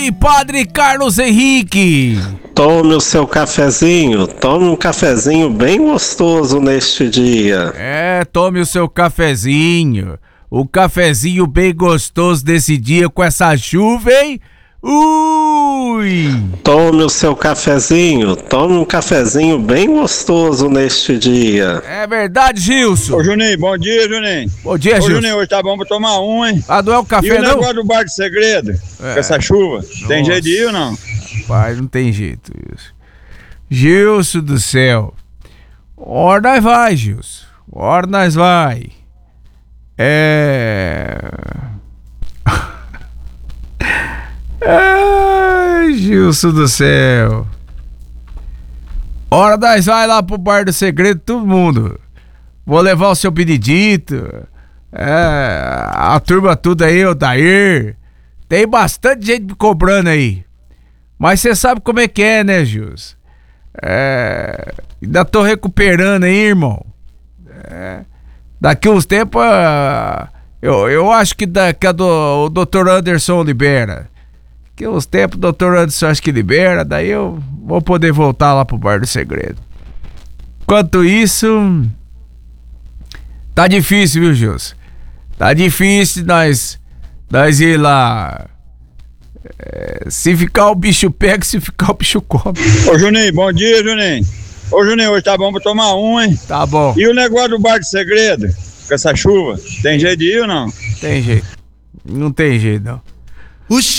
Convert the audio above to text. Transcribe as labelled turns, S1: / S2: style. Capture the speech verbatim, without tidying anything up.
S1: E Padre Carlos Henrique.
S2: Tome o seu cafezinho, tome um cafezinho bem gostoso neste dia.
S1: É, tome o seu cafezinho. O cafezinho bem gostoso desse dia com essa chuva, hein? Ui!
S2: Tome o seu cafezinho, tome um cafezinho bem gostoso neste dia.
S1: É verdade, Gilson.
S3: Ô Juninho, bom dia, Juninho.
S1: Bom dia,
S3: Ô
S1: Gilson.
S3: Juninho, hoje tá bom pra tomar um, hein?
S1: Ah, não é o
S3: E
S1: café,
S3: o
S1: não?
S3: negócio do bar de segredo?
S1: É.
S3: Com essa chuva? Tem
S1: Nossa.
S3: jeito de ir ou não?
S1: Pai, não tem jeito, Gilson. Gilson do céu. Ora nós vai, Gilson. Ora nós vai. É... Ai, Gilson do céu. Ora nós vai lá pro bar do segredo, todo mundo. Vou levar o seu Benedito. É, a turma tudo aí, o Dair. Tem bastante gente me cobrando aí. Mas você sabe como é que é, né, Gilson? É, ainda tô recuperando aí, irmão. É, daqui uns tempos, ah, eu, eu acho que, da, que a do, o doutor Anderson libera. Daqui uns tempos o doutor Anderson acho que libera, daí eu vou poder voltar lá pro Bar do Segredo. Enquanto isso, tá difícil, viu, Gilson? Tá difícil nós, nós ir lá. É, se ficar o bicho pega, se ficar o bicho come.
S3: Ô Juninho, bom dia, Juninho. Ô Juninho, hoje tá bom pra tomar um, hein?
S1: Tá bom.
S3: E o negócio do bar de segredo? Com essa chuva? Tem jeito de ir ou não?
S1: Tem jeito. Não tem jeito, não.
S4: Oxi.